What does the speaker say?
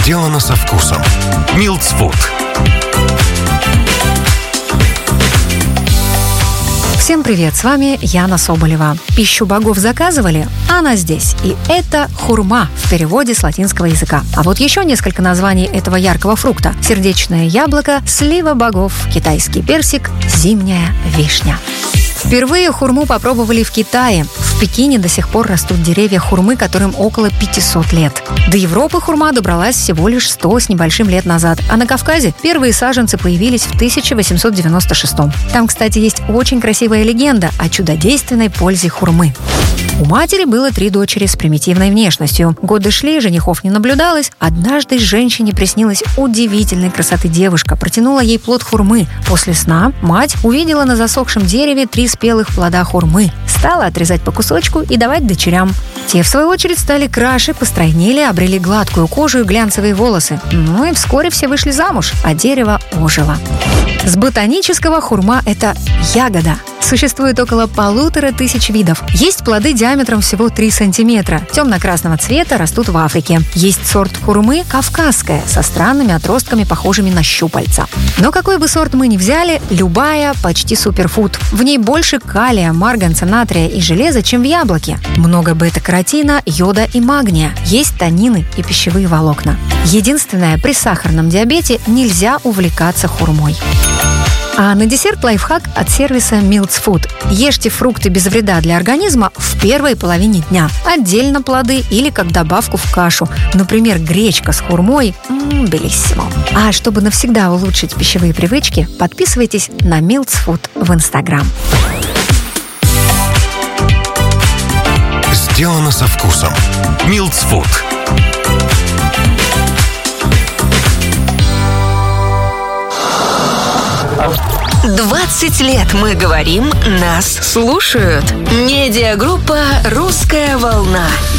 Сделано со вкусом. Милтс Фуд. Всем привет, с вами Яна Соболева. Пищу богов заказывали? Она здесь. И это хурма в переводе с латинского языка. А вот еще несколько названий этого яркого фрукта. Сердечное яблоко, слива богов, китайский персик, зимняя вишня. Впервые хурму попробовали в Китае. В Пекине до сих пор растут деревья хурмы, которым около 500 лет. До Европы хурма добралась всего лишь 100 с небольшим лет назад, а на Кавказе первые саженцы появились в 1896. Там, кстати, есть очень красивая легенда о чудодейственной пользе хурмы. У матери было 3 дочери с примитивной внешностью. Годы шли, женихов не наблюдалось. Однажды женщине приснилась удивительной красоты девушка, протянула ей плод хурмы. После сна мать увидела на засохшем дереве 3 спелых плода хурмы. Стала отрезать по кусочку и давать дочерям. Те, в свою очередь, стали краше, постройнели, обрели гладкую кожу и глянцевые волосы. Ну и вскоре все вышли замуж, а дерево ожило. С ботанического хурма – это ягода. Существует около 1500 видов. Есть плоды диаметром всего 3 сантиметра. Темно-красного цвета, растут в Африке. Есть сорт хурмы кавказская, со странными отростками, похожими на щупальца. Но какой бы сорт мы ни взяли, любая почти суперфуд. В ней больше калия, марганца, натрия и железа, чем в яблоке. Много бета-каротина, йода и магния. Есть танины и пищевые волокна. Единственное, при сахарном диабете нельзя увлекаться хурмой. А на десерт лайфхак от сервиса Милтс Фуд. Ешьте фрукты без вреда для организма в первой половине дня. Отдельно плоды или как добавку в кашу. Например, гречка с хурмой. Белиссимо. А чтобы навсегда улучшить пищевые привычки, подписывайтесь на Милтс Фуд в Инстаграм. Сделано со вкусом. Милтс Фуд. 20 лет мы говорим, нас слушают. Медиагруппа «Русская волна».